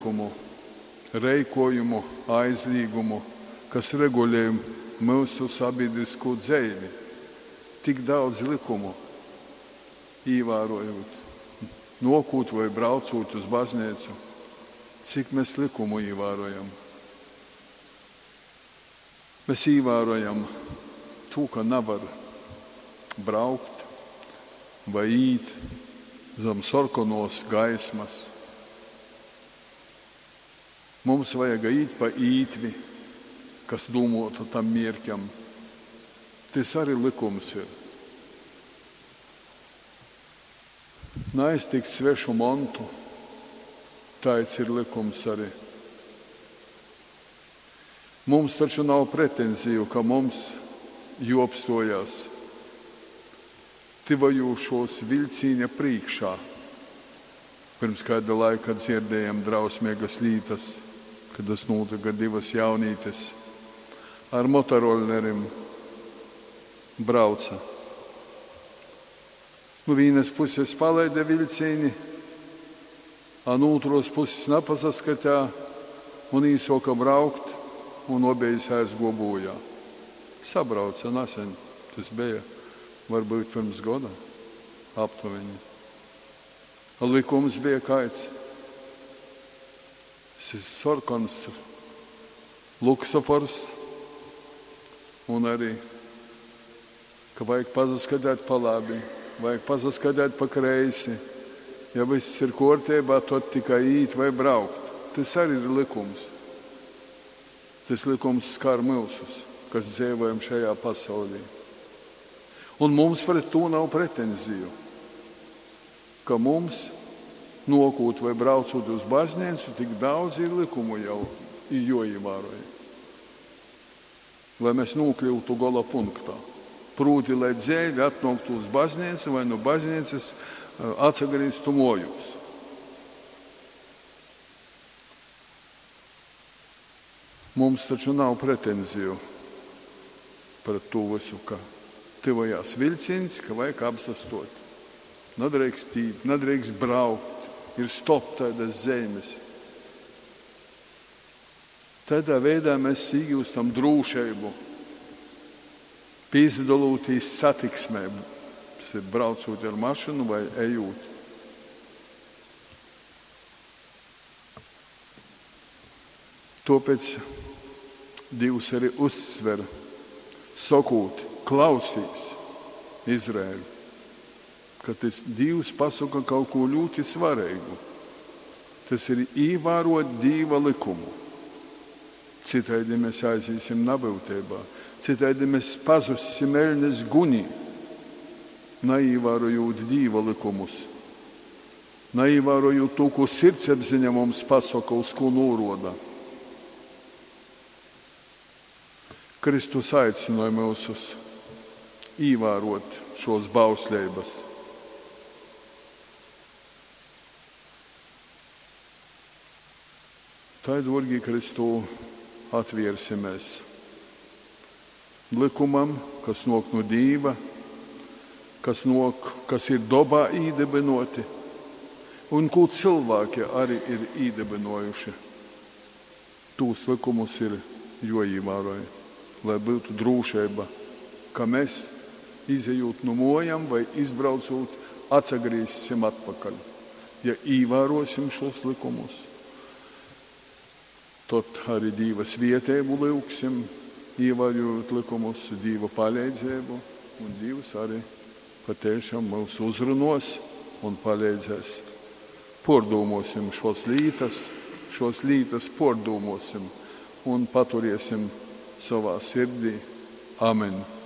reikojumu, aizliegumu, kas regulē mūsu sabiedrisko dzīvi. Tik daudz likumu ievērojot, nokūt vai braucot uz baznīcu, cik mēs likumu ievērojam. Mēs ievērojam to, ka nevar braukt vai īt zem sarkanos gaismas. Mums vajag īt pa ītvi, kas domāta tam mierķam. Tas arī likums ir. Neaiztikt svešu mantu, tāds ir likums arī. Mums taču nav pretenziju, ka mums jopstojās tivajošos vilcīņa priekšā. Pirms kāda laika dzirdējām drausmīgas lītas, kad tas notika divas jaunītes ar motorollerim brauca. No vienas puses palaida vilcieni, a no otros puses nepasaskatā un īsoka braukt un obejas aizgobojā. Sabrauca nesen, tas bija varbūt pirms gada aptuveni. Likums bija kāds. Tas ir sarkans luksafors un arī, ka vajag pazaskatīt pa labi, vajag pazaskatīt pa kreisi. Ja viss ir kārtībā, tad tikai īt vai braukt. Tas arī ir likums. Tas likums skar mūsus, kas dzīvojam šajā pasaulī. Un mums pret to nav pretenziju, ka mums nokūt vai braucot uz baznīcu, tik daudz ir likumu jau jāievēroja. Lai mēs nokļūtu gala punktā. Proti, lai dzīve atnāktu uz baznīcu vai no baznīcas atgrieztu mājās. Mums taču nav pretenziju par to visu, ka tivojās vilciens, ka vajag apsastot. Nedrīkst īt, nedrīkst braukt. Ir stop tādas zemes. Tādā veidā mēs iegūstam drošību, piedalīties satiksmē, braucot ar mašīnu vai ejot. Tāpēc Dievs arī uzsver, sakot, klausīs Izraēlu, ka tas Dievs pasaka kaut ko ļoti svarīgu. Tas ir ievērot Dieva likumu. Citādi mēs aiziesim nabūtībā, citādi mēs pazusim eļņas gunī, neievērojot Dieva likumus, neievērojot to, ko sirdsapziņa mums pasaka, uz ko norāda. Kristus aicināja mūs ievērot šos bauslības. Tā, dārgie Kristu, atvērsimies likumam, kas nāk no Dieva, kas ir dabā iedibinoti, un ko cilvēki arī ir iedibinojuši. Tūs likumus ir jāievēroja, lai būtu drošība, ka mēs, izejot no mājām vai izbraucot, atgriezsim atpakaļ. Ja ievērosim šos likumus, tad arī Dieva svētību lūgsim, ievērojot likumus, Dieva palīdzību, un Dievs arī patiešām mūs uzrunos un palīdzēs. Pārdomāsim šos lītas pārdomāsim un paturēsim savā sirdī. Amen.